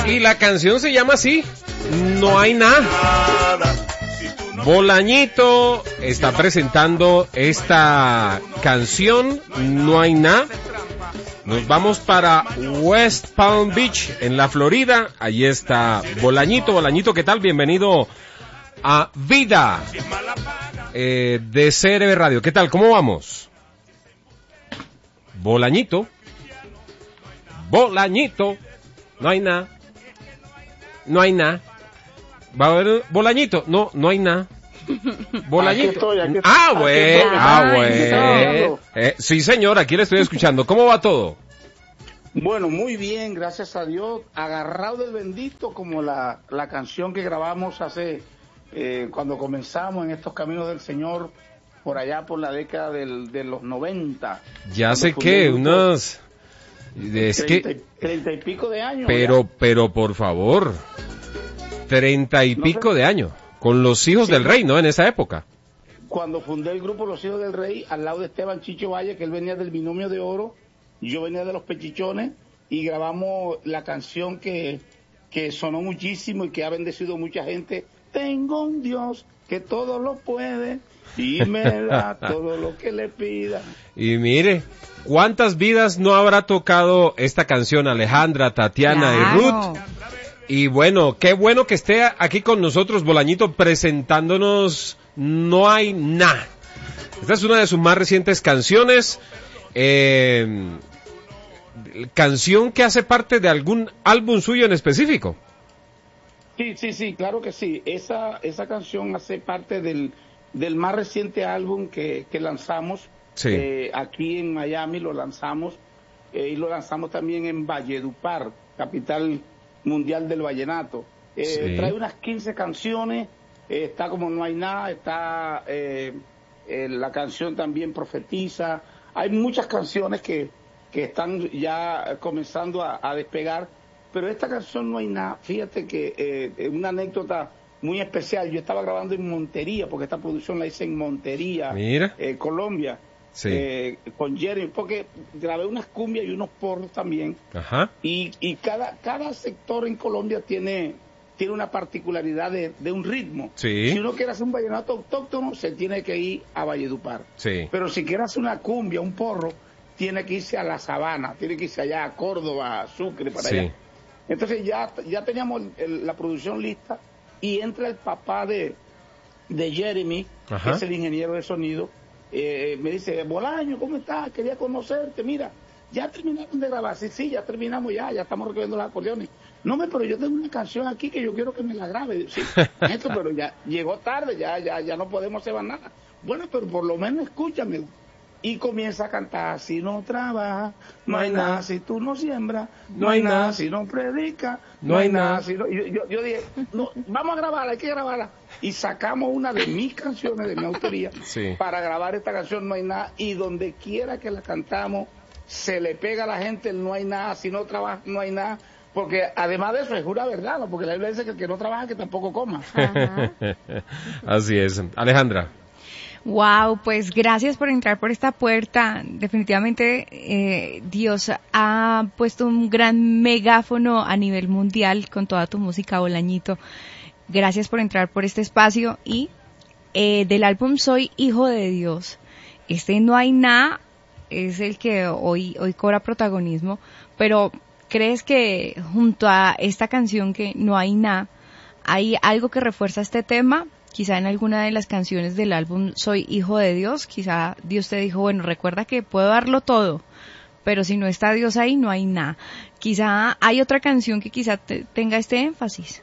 Y la canción se llama así, No hay nada. Bolañito está presentando esta canción, No hay nada. Nos vamos para West Palm Beach, en la Florida. Allí está Bolañito. Bolañito, ¿qué tal? Bienvenido a Vida de CRB Radio. ¿Qué tal? ¿Cómo vamos? Bolañito. Bolañito. No hay nada. No hay nada. ¿Va a haber Bolañito? No, no hay nada. Bolañito. Bueno. Sí, señor, aquí le estoy escuchando. ¿Cómo va todo? Bueno, muy bien, gracias a Dios. Agarrado del bendito, como la canción que grabamos hace, cuando comenzamos en estos caminos del Señor, por allá por la década de los 90. Ya sé que, unos... Es 30 y pico de años. Pero por favor, 30 y pico de años. Con los Hijos del Rey, ¿no? En esa época. Cuando fundé el grupo Los Hijos del Rey, al lado de Esteban Chicho Valle, que él venía del Binomio de Oro, yo venía de Los Pechichones, y grabamos la canción que sonó muchísimo y que ha bendecido mucha gente. Tengo un Dios que todo lo puede y me da todo lo que le pida. Y mire, ¿cuántas vidas no habrá tocado esta canción? Alejandra, Tatiana y Ruth. Y bueno, qué bueno que esté aquí con nosotros Bolañito presentándonos No hay nada. Esta es una de sus más recientes canciones. Canción que hace parte de algún álbum suyo en específico. Sí, claro que sí. Esa canción hace parte del más reciente álbum que lanzamos. Sí. Aquí en Miami lo lanzamos. Y lo lanzamos también en Valledupar, capital mundial del vallenato. Sí. Trae unas 15 canciones, está como No hay nada, está la canción también Profetiza. Hay muchas canciones que están ya comenzando a despegar, pero esta canción No hay nada, fíjate que una anécdota muy especial. Yo estaba grabando en Montería, porque esta producción la hice en Montería, Colombia. Sí. Con Jeremy, porque grabé unas cumbias y unos porros también. Ajá. Y cada sector en Colombia tiene una particularidad de un ritmo. Sí. Si uno quiere hacer un vallenato autóctono, se tiene que ir a Valledupar. Sí. Pero si quiere hacer una cumbia, un porro, tiene que irse a La Sabana, tiene que irse allá a Córdoba, a Sucre, para allá. Entonces ya teníamos la producción lista, y entra el papá de Jeremy, que es el ingeniero de sonido. Me dice, Bolaño, ¿cómo estás? Quería conocerte, mira, ya terminaron de grabar. Sí, ya terminamos, ya estamos recogiendo los acordeones. No, pero yo tengo una canción aquí que yo quiero que me la grabe. Sí, esto, pero ya llegó tarde, ya no podemos hacer nada. Bueno, pero por lo menos escúchame. Y comienza a cantar: si no trabajas, no hay nada; si tú no siembras, no hay nada; si no predicas, no hay nada. Si no... yo dije, no, vamos a grabarla, hay que grabarla. Y sacamos una de mis canciones, de mi autoría, para grabar esta canción No hay nada, y donde quiera que la cantamos, se le pega a la gente el No hay nada; si no trabajas, no hay nada. Porque además de eso es pura verdad, ¿no? Porque la Biblia dice que el que no trabaja, que tampoco coma. Así es. Alejandra. Wow, pues gracias por entrar por esta puerta. Definitivamente Dios ha puesto un gran megáfono a nivel mundial con toda tu música, Bolañito. Gracias por entrar por este espacio. Y del álbum Soy Hijo de Dios, No hay nada es el que hoy cobra protagonismo. Pero ¿crees que junto a esta canción, que No hay nada, hay algo que refuerza este tema? Quizá en alguna de las canciones del álbum Soy Hijo de Dios, quizá Dios te dijo, bueno, recuerda que puedo darlo todo, pero si no está Dios ahí, no hay nada. Quizá hay otra canción que quizá tenga este énfasis.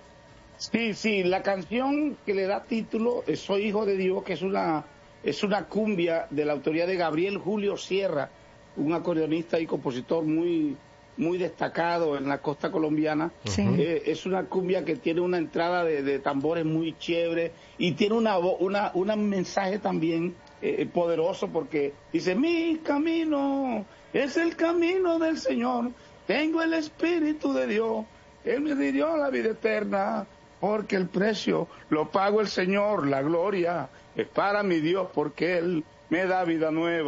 Sí, la canción que le da título es Soy Hijo de Dios, que es una cumbia de la autoría de Gabriel Julio Sierra, un acordeonista y compositor muy destacado en la costa colombiana. Sí. Es una cumbia que tiene una entrada de tambores muy chévere, y tiene un mensaje también poderoso, porque dice: mi camino es el camino del Señor, tengo el Espíritu de Dios, Él me dio la vida eterna, porque el precio lo pago el Señor, la gloria es para mi Dios, porque Él me da vida nueva.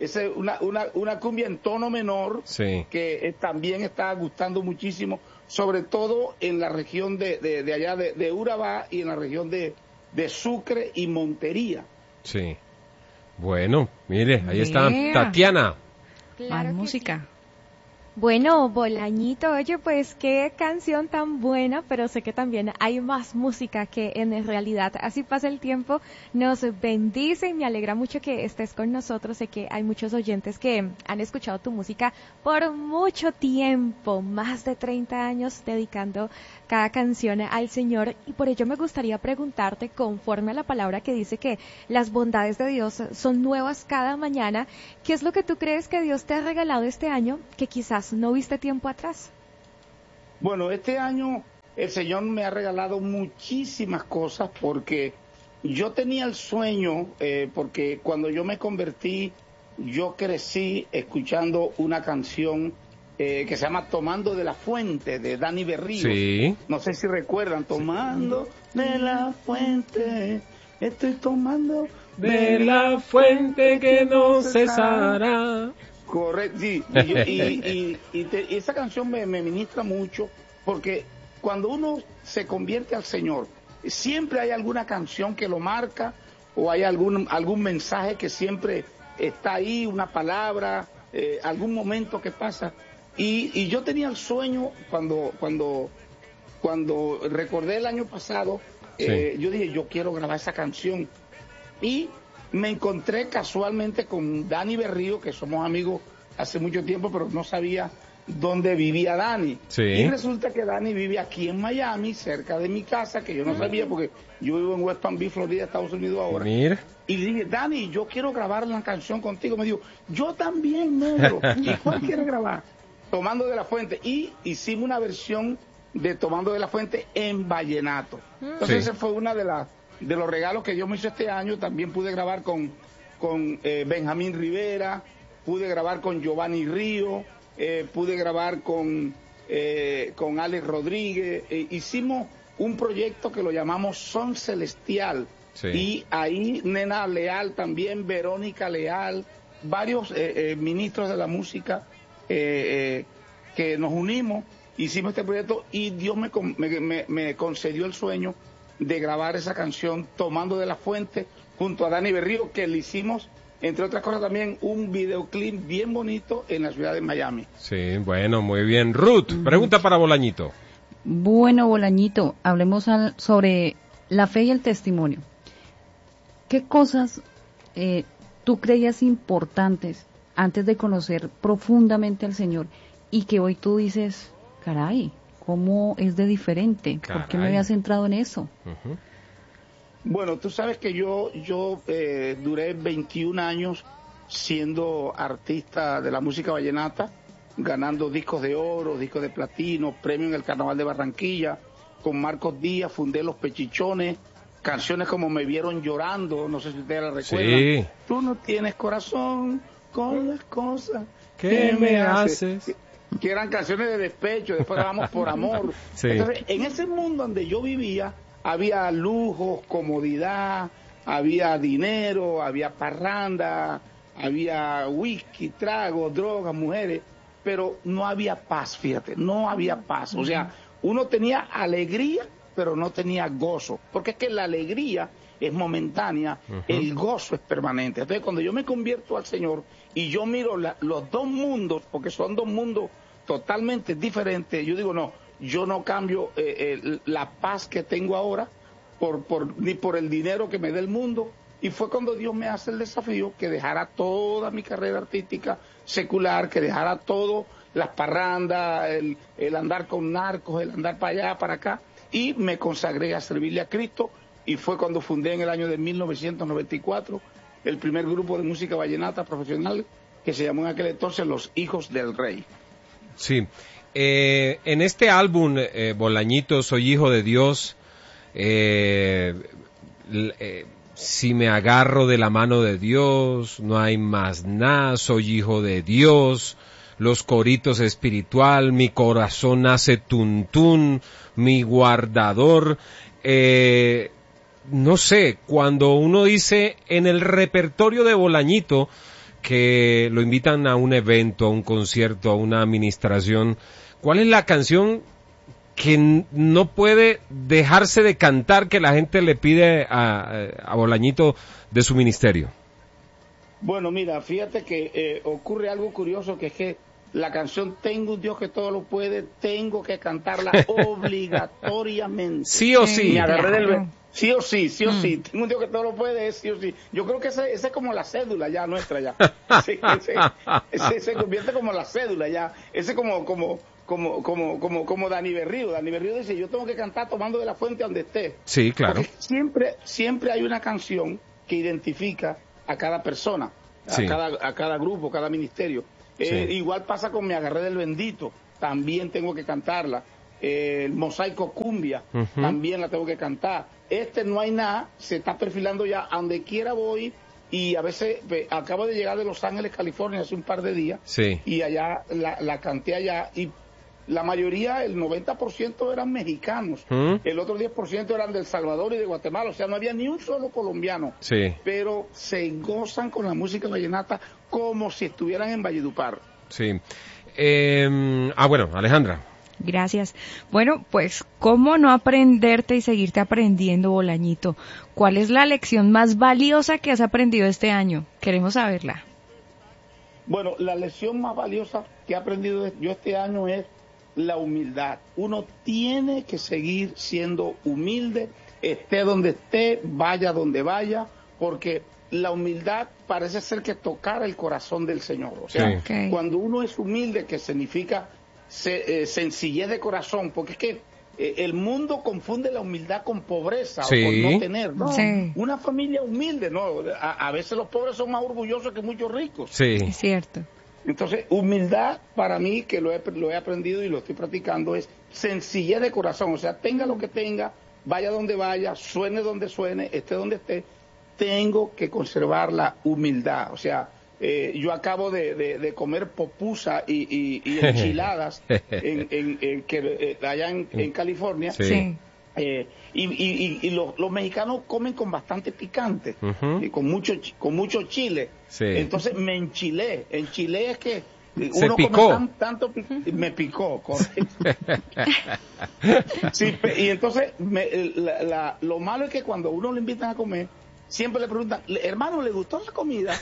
Esa es una cumbia en tono menor, sí, que también está gustando muchísimo, sobre todo en la región de allá de Urabá y en la región de Sucre y Montería. Sí. Bueno, mire, ahí está Tatiana. Claro, más música. Sí. Bueno, Bolañito, oye, pues qué canción tan buena, pero sé que también hay más música que en realidad así pasa el tiempo, nos bendice y me alegra mucho que estés con nosotros. Sé que hay muchos oyentes que han escuchado tu música por mucho tiempo, más de 30 años dedicando cada canción al Señor, y por ello me gustaría preguntarte, conforme a la palabra que dice que las bondades de Dios son nuevas cada mañana, ¿qué es lo que tú crees que Dios te ha regalado este año que quizás no viste tiempo atrás? Bueno, este año el Señor me ha regalado muchísimas cosas, porque yo tenía el sueño, porque cuando yo me convertí, yo crecí escuchando una canción que se llama Tomando de la Fuente, de Dani Berríos. Sí. No sé si recuerdan, Tomando de la Fuente, estoy tomando de la fuente que no cesará. Correcto, sí. Y esa canción me ministra mucho, porque cuando uno se convierte al Señor, siempre hay alguna canción que lo marca, o hay algún mensaje que siempre está ahí, una palabra, algún momento que pasa. Y yo tenía el sueño cuando recordé el año pasado, sí, yo dije, yo quiero grabar esa canción. Y me encontré casualmente con Dani Berrío, que somos amigos hace mucho tiempo, pero no sabía dónde vivía Dani. Sí. Y resulta que Dani vive aquí en Miami, cerca de mi casa, que yo no sabía, porque yo vivo en West Palm Beach, Florida, Estados Unidos ahora. Mira. Y le dije, Dani, yo quiero grabar una canción contigo. Me dijo, yo también, negro. ¿Y cuál quieres grabar? Tomando de la Fuente. Y hicimos una versión de Tomando de la Fuente en vallenato. Entonces, sí, ese fue una de los regalos que Dios me hizo este año. También pude grabar con Benjamín Rivera, pude grabar con Giovanni Río, pude grabar con Alex Rodríguez. Hicimos un proyecto que lo llamamos Son Celestial. Sí. Y ahí Nena Leal también, Verónica Leal, varios ministros de la música que nos unimos, hicimos este proyecto, y Dios me concedió el sueño de grabar esa canción Tomando de la Fuente junto a Dani Berrío, que le hicimos, entre otras cosas, también un videoclip bien bonito en la ciudad de Miami. Sí, bueno, muy bien. Ruth, pregunta para Bolañito. Bueno, Bolañito, hablemos sobre la fe y el testimonio. ¿Qué cosas tú creías importantes antes de conocer profundamente al Señor y que hoy tú dices, caray, ¿cómo es de diferente? Caray. ¿Por qué me había centrado en eso? Uh-huh. Bueno, tú sabes que yo duré 21 años siendo artista de la música vallenata, ganando discos de oro, discos de platino, premio en el Carnaval de Barranquilla. Con Marcos Díaz fundé Los Pechichones, canciones como Me Vieron Llorando, no sé si ustedes la recuerdan. Sí. Tú no tienes corazón con las cosas que me haces. Que eran canciones de despecho, después grabamos Por Amor. Sí. Entonces, en ese mundo donde yo vivía, había lujos, comodidad, había dinero, había parranda, había whisky, trago, drogas, mujeres, pero no había paz, fíjate, no había paz. O sea, uno tenía alegría, pero no tenía gozo, porque es que la alegría es momentánea, el gozo es permanente. Entonces, cuando yo me convierto al Señor y yo miro los dos mundos, porque son dos mundos totalmente diferentes, yo digo, no, yo no cambio la paz que tengo ahora ni por el dinero que me dé el mundo. Y fue cuando Dios me hace el desafío que dejara toda mi carrera artística secular, que dejara todo, las parrandas, el andar con narcos, el andar para allá, para acá, y me consagré a servirle a Cristo. Y fue cuando fundé en el año de 1994 el primer grupo de música vallenata profesional, que se llamó en aquel entonces Los Hijos del Rey. Sí. En este álbum, Bolañito, Soy Hijo de Dios, si me agarro de la mano de Dios, no hay más nada, soy hijo de Dios, los coritos espiritual, mi corazón hace tuntún, mi guardador, no sé, cuando uno dice en el repertorio de Bolañito, que lo invitan a un evento, a un concierto, a una administración, ¿cuál es la canción que no puede dejarse de cantar que la gente le pide a Bolañito de su ministerio? Bueno, mira, fíjate que ocurre algo curioso, que es que la canción Tengo un Dios que todo lo puede, tengo que cantarla obligatoriamente. Sí o sí. Me agarré del... Sí o sí, sí o sí. Tengo un Dios que todo lo puede, sí o sí. Yo creo que ese es como la cédula ya nuestra ya. Ese se convierte como la cédula ya. Ese como Dani Berrío. Dani Berrío dice, yo tengo que cantar tomando de la fuente donde esté. Sí, claro. Porque siempre hay una canción que identifica a cada persona, a cada grupo, cada ministerio. Igual pasa con Me Agarré del Bendito, también tengo que cantarla. El Mosaico Cumbia, también la tengo que cantar. No hay nada, se está perfilando ya, a donde quiera voy, y a veces acabo de llegar de Los Ángeles, California, hace un par de días, y allá la canté allá, y la mayoría, el 90% eran mexicanos, el otro 10% eran de El Salvador y de Guatemala, o sea, no había ni un solo colombiano, pero se gozan con la música vallenata como si estuvieran en Valledupar. Sí. Bueno, Alejandra. Gracias. Bueno, pues, ¿cómo no aprenderte y seguirte aprendiendo, Bolañito? ¿Cuál es la lección más valiosa que has aprendido este año? Queremos saberla. Bueno, la lección más valiosa que he aprendido yo este año es la humildad. Uno tiene que seguir siendo humilde, esté donde esté, vaya donde vaya, porque la humildad parece ser que tocar el corazón del Señor. O sea, cuando uno es humilde, que significa sencillez de corazón, porque es que el mundo confunde la humildad con pobreza o con no tener, ¿no? Una familia humilde, ¿no? A veces los pobres son más orgullosos que muchos ricos. Sí. Es cierto. Entonces, humildad para mí, que lo he aprendido y lo estoy practicando, es sencillez de corazón. O sea, tenga lo que tenga, vaya donde vaya, suene donde suene, esté donde esté, tengo que conservar la humildad. O sea, yo acabo de comer popusa y enchiladas allá en California. Y los mexicanos comen con bastante picante, y con mucho chile. Entonces me enchilé. Enchilé es que uno come tanto me picó, correcto. Y entonces lo malo es que cuando uno lo invitan a comer, siempre le preguntan, hermano, ¿le gustó la comida?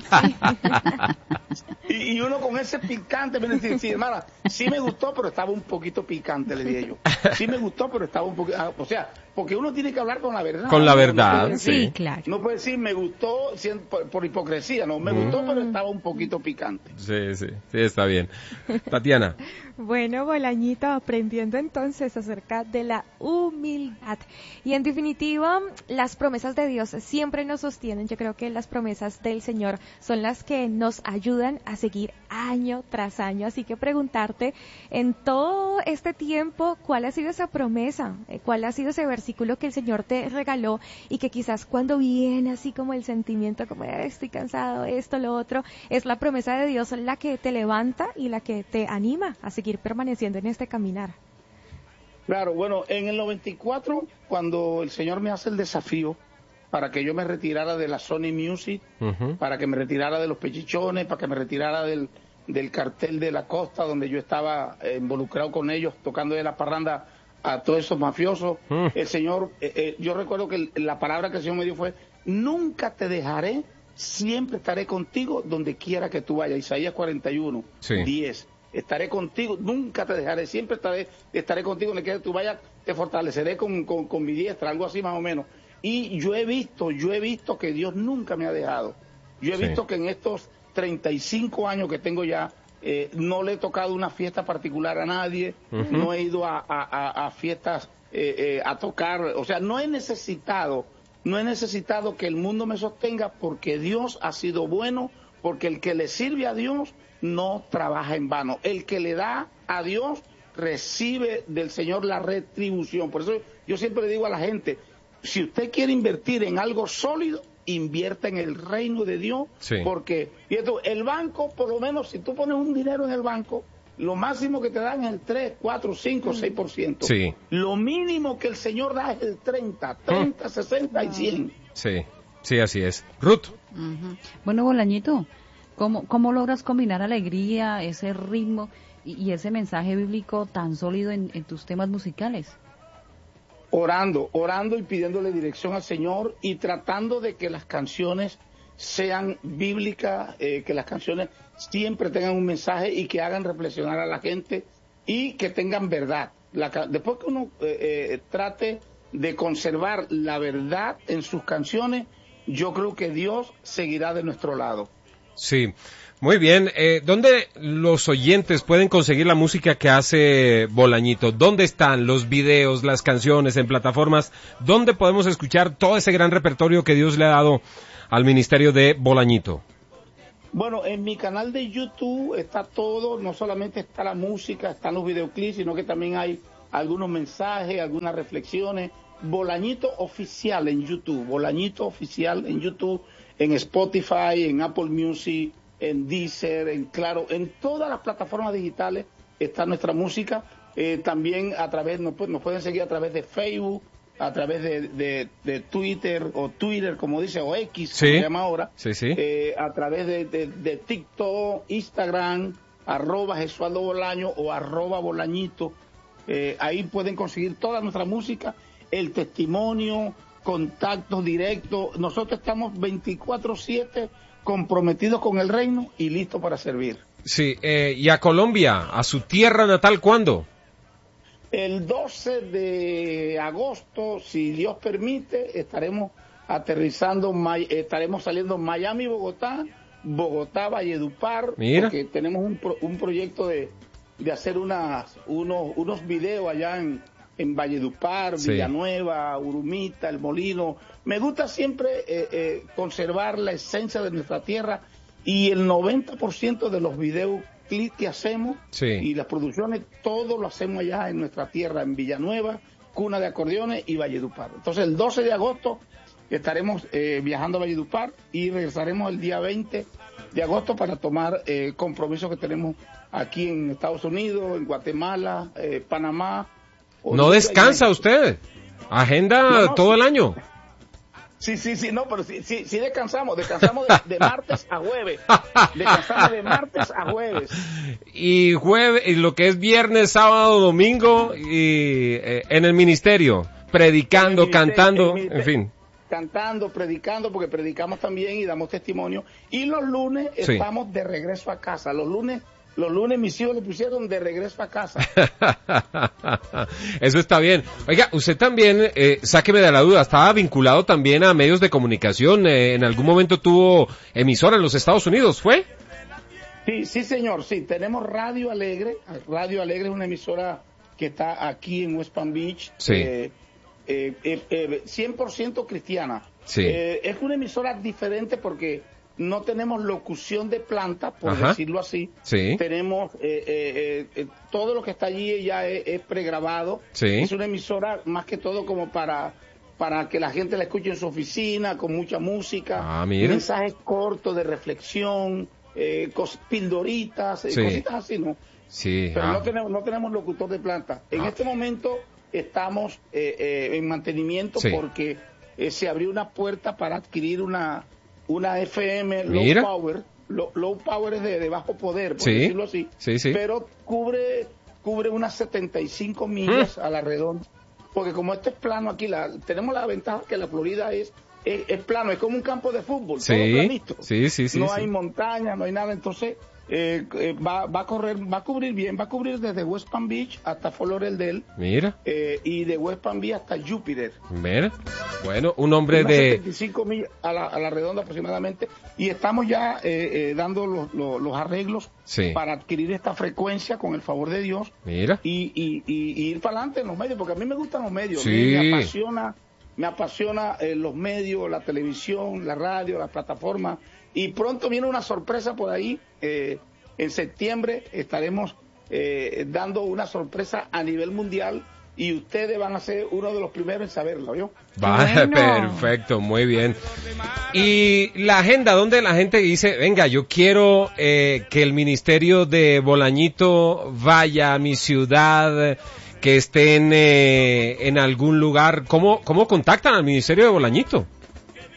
y uno con ese picante viene a decir, sí, hermana, sí me gustó, pero estaba un poquito picante, le dije yo. Sí me gustó, pero estaba un poquito... O sea, porque uno tiene que hablar con la verdad. Con la verdad, no claro. No puede decir, me gustó por hipocresía, no, me gustó, pero estaba un poquito picante. Sí, está bien. Tatiana. Bueno, Bolañito, aprendiendo entonces acerca de la humildad. Y en definitiva, las promesas de Dios siempre nos sostienen. Yo creo que las promesas del Señor son las que nos ayudan a seguir año tras año. Así que preguntarte, en todo este tiempo, ¿cuál ha sido esa promesa? ¿Cuál ha sido ese versículo que el Señor te regaló y que quizás cuando viene así como el sentimiento, como estoy cansado, esto, lo otro, es la promesa de Dios la que te levanta y la que te anima a seguir permaneciendo en este caminar? Claro, bueno, en el 94, cuando el Señor me hace el desafío para que yo me retirara de la Sony Music, para que me retirara de los Pechichones, para que me retirara del cartel de la costa, donde yo estaba involucrado con ellos, tocando de la parranda a todos esos mafiosos, el Señor, yo recuerdo que la palabra que el Señor me dio fue, nunca te dejaré, siempre estaré contigo donde quiera que tú vayas. Isaías 41, 10. Estaré contigo, nunca te dejaré, siempre estaré contigo donde quiera que tú vayas, te fortaleceré con mi diestra, algo así más o menos. Y yo he visto que Dios nunca me ha dejado. Yo he visto que en estos 35 años que tengo ya, no le he tocado una fiesta particular a nadie, no he ido a fiestas a tocar, o sea, no he necesitado que el mundo me sostenga, porque Dios ha sido bueno, porque el que le sirve a Dios no trabaja en vano. El que le da a Dios recibe del Señor la retribución. Por eso yo siempre le digo a la gente, si usted quiere invertir en algo sólido, invierta en el reino de Dios, porque el banco, por lo menos, si tú pones un dinero en el banco, lo máximo que te dan es el 3, 4, 5, 6%. Lo mínimo que el Señor da es el 30, 60 y 100. Sí, así es. Ruth. Bueno, Bolañito, ¿Cómo logras combinar alegría, ese ritmo y ese mensaje bíblico tan sólido en tus temas musicales? Orando y pidiéndole dirección al Señor y tratando de que las canciones sean bíblicas, que las canciones siempre tengan un mensaje y que hagan reflexionar a la gente y que tengan verdad. Después que uno trate de conservar la verdad en sus canciones, yo creo que Dios seguirá de nuestro lado. Sí, muy bien. ¿Dónde los oyentes pueden conseguir la música que hace Bolañito? ¿Dónde están los videos, las canciones, en plataformas? ¿Dónde podemos escuchar todo ese gran repertorio que Dios le ha dado al ministerio de Bolañito? Bueno, en mi canal de YouTube está todo, no solamente está la música, están los videoclips, sino que también hay algunos mensajes, algunas reflexiones. Bolañito Oficial en YouTube, Bolañito Oficial en YouTube, en Spotify, en Apple Music, en Deezer, en Claro, en todas las plataformas digitales está nuestra música. También nos pueden seguir a través de Facebook, a través de Twitter, o Twitter, como dice, o X, como se llama ahora. Sí, sí. A través de TikTok, Instagram, @Jesualdo Bolaño o @Bolañito. Ahí pueden conseguir toda nuestra música, el testimonio, contactos directos. Nosotros estamos 24/7 comprometidos con el reino y listos para servir. Sí, y a Colombia, a su tierra natal, ¿cuándo? El 12 de agosto, si Dios permite, estaremos aterrizando, estaremos saliendo Miami, Bogotá, Valledupar, Mira. Porque tenemos un proyecto de hacer unos videos allá en Valledupar, Sí. Villanueva, Urumita, El Molino. Me gusta siempre conservar la esencia de nuestra tierra, y el 90% de los videos que hacemos y las producciones, todo lo hacemos allá en nuestra tierra, en Villanueva, Cuna de Acordeones y Valledupar. Entonces el 12 de agosto estaremos viajando a Valledupar y regresaremos el día 20 de agosto para tomar compromisos que tenemos aquí en Estados Unidos, en Guatemala, Panamá. ¿No descansa usted? ¿Agenda todo el año? Sí, no, pero sí descansamos de martes a jueves. Descansamos de martes a jueves. Y lo que es viernes, sábado, domingo, y en el ministerio, predicando, cantando, en fin. Cantando, predicando, porque predicamos también y damos testimonio. Y los lunes estamos de regreso a casa. Los lunes mis hijos le pusieron de regreso a casa. Eso está bien. Oiga, usted también, sáqueme de la duda, estaba vinculado también a medios de comunicación. En algún momento tuvo emisora en los Estados Unidos, ¿fue? Sí, señor, sí. Tenemos Radio Alegre. Radio Alegre es una emisora que está aquí en West Palm Beach. Sí. 100% cristiana. Sí. Es una emisora diferente porque no tenemos locución de planta, por decirlo así. Sí. Tenemos todo lo que está allí ya es pregrabado. Sí. Es una emisora más que todo como para que la gente la escuche en su oficina, con mucha música, mensajes cortos de reflexión, pildoritas, cositas así, ¿no? Sí. Pero no tenemos locutor de planta. En este momento estamos en mantenimiento porque se abrió una puerta para adquirir una FM low power es de bajo poder, por decirlo así, pero cubre unas 75 millas a la redonda, porque como esto es plano aquí, tenemos la ventaja que la Florida es plano, es como un campo de fútbol, todo planito, no hay montaña, no hay nada, entonces va a cubrir bien, va a cubrir desde West Palm Beach hasta Fort Lauderdale. Mira. Y de West Palm Beach hasta Júpiter. Mira. Bueno, un hombre de 75 millas a la redonda aproximadamente, y estamos ya dando los arreglos para adquirir esta frecuencia con el favor de Dios. Mira. Y ir para adelante en los medios, porque a mí me gustan los medios, me apasiona los medios, la televisión, la radio, las plataformas. Y pronto viene una sorpresa por ahí. En septiembre estaremos dando una sorpresa a nivel mundial, y ustedes van a ser uno de los primeros en saberlo, ¿yo? Perfecto, muy bien. Y la agenda, donde la gente dice, venga, yo quiero que el ministerio de Bolañito vaya a mi ciudad, que estén en algún lugar. ¿Cómo contactan al ministerio de Bolañito?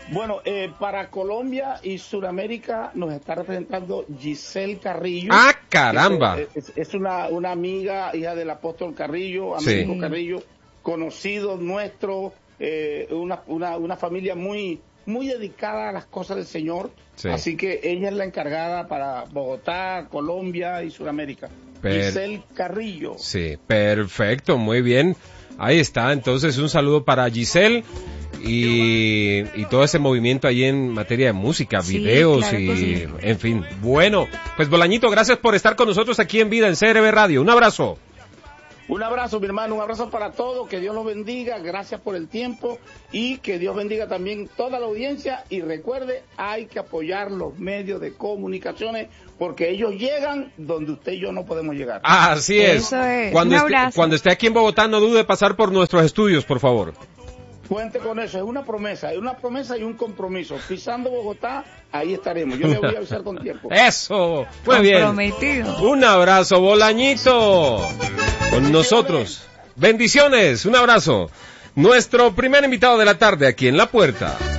Bueno, para Colombia y Sudamérica nos está representando Giselle Carrillo. ¡Ah, caramba! Es una amiga, hija del apóstol Carrillo, Américo Carrillo, conocido nuestro, una familia muy dedicada a las cosas del Señor. Sí. Así que ella es la encargada para Bogotá, Colombia y Sudamérica. Giselle Carrillo. Sí, perfecto, muy bien. Ahí está, entonces un saludo para Giselle. Y todo ese movimiento ahí en materia de música, videos, claro, y en fin. Bueno, pues Bolañito, gracias por estar con nosotros aquí en Vida en CRB Radio. Un abrazo. Un abrazo, mi hermano, un abrazo para todos, que Dios los bendiga, gracias por el tiempo y que Dios bendiga también toda la audiencia. Y recuerde, hay que apoyar los medios de comunicaciones porque ellos llegan donde usted y yo no podemos llegar. Así es. Eso es. Cuando esté aquí en Bogotá, no dude de pasar por nuestros estudios, por favor. Cuente con eso, es una promesa y un compromiso. Pisando Bogotá, ahí estaremos. Yo le voy a avisar con tiempo. Eso, muy bien. Un abrazo, Bolañito, con nosotros. Bendiciones, un abrazo. Nuestro primer invitado de la tarde aquí en La Puerta.